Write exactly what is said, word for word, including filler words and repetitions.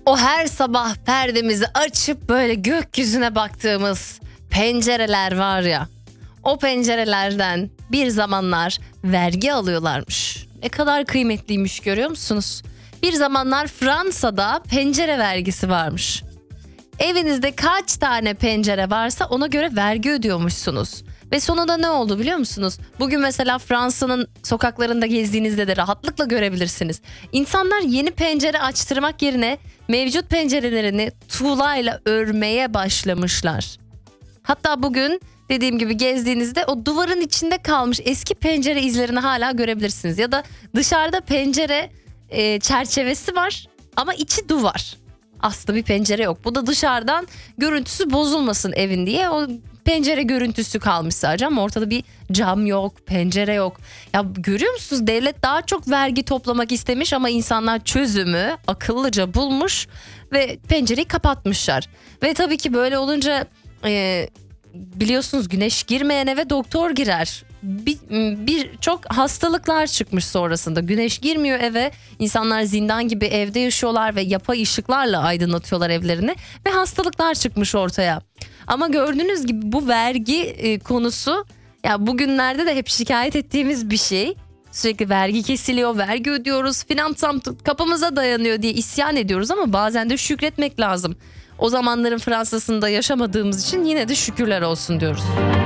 O her sabah perdemizi açıp böyle gökyüzüne baktığımız pencereler var ya. O pencerelerden bir zamanlar vergi alıyorlarmış. Ne kadar kıymetliymiş, görüyor musunuz? Bir zamanlar Fransa'da pencere vergisi varmış. Evinizde kaç tane pencere varsa ona göre vergi ödüyormuşsunuz. Ve sonunda ne oldu biliyor musunuz? Bugün mesela Fransa'nın sokaklarında gezdiğinizde de rahatlıkla görebilirsiniz. İnsanlar yeni pencere açtırmak yerine mevcut pencerelerini tuğlayla örmeye başlamışlar. Hatta bugün dediğim gibi gezdiğinizde o duvarın içinde kalmış eski pencere izlerini hala görebilirsiniz. Ya da dışarıda pencere e, çerçevesi var ama içi duvar. Aslında bir pencere yok. Bu da dışarıdan görüntüsü bozulmasın evin diye o pencere görüntüsü kalmış sadece ama ortada bir cam yok, pencere yok. Ya görüyor musunuz? Devlet daha çok vergi toplamak istemiş ama insanlar çözümü akıllıca bulmuş ve pencereyi kapatmışlar. Ve tabii ki böyle olunca e, biliyorsunuz güneş girmeyen eve doktor girer. Bir, birçok hastalıklar çıkmış sonrasında. Güneş girmiyor eve, insanlar zindan gibi evde yaşıyorlar ve yapay ışıklarla aydınlatıyorlar evlerini ve hastalıklar çıkmış ortaya. Ama gördüğünüz gibi bu vergi e, konusu ya bugünlerde de hep şikayet ettiğimiz bir şey. Sürekli vergi kesiliyor, vergi ödüyoruz, finansam kapımıza dayanıyor diye isyan ediyoruz ama bazen de şükretmek lazım. O zamanların Fransa'sında yaşamadığımız için yine de şükürler olsun diyoruz.